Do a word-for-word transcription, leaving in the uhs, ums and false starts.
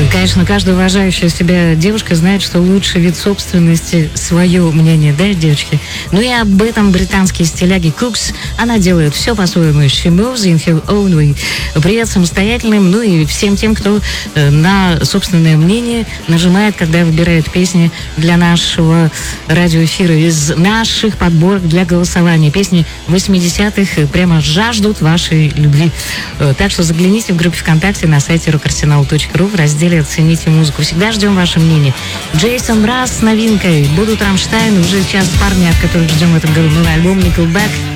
Конечно, каждая уважающая себя девушка знает, что лучший вид собственности — свое мнение, да, девочки? Ну и об этом британские стиляги Cooks. Она делает все по-своему. She moves in her own way. Привет самостоятельным, ну и всем тем, кто э, на собственное мнение нажимает, когда выбирает песни для нашего радиоэфира из наших подборок для голосования. Песни восьмидесятых прямо жаждут вашей любви. Э, так что загляните в группе ВКонтакте на сайте рок арсенал точка ру в разделе «Оцените музыку». Всегда ждем ваше мнение. Джейсон Мраз с новинкой. Будут Рамштайн, уже сейчас парни, от которых ждем в этом году новый альбом Nickelback.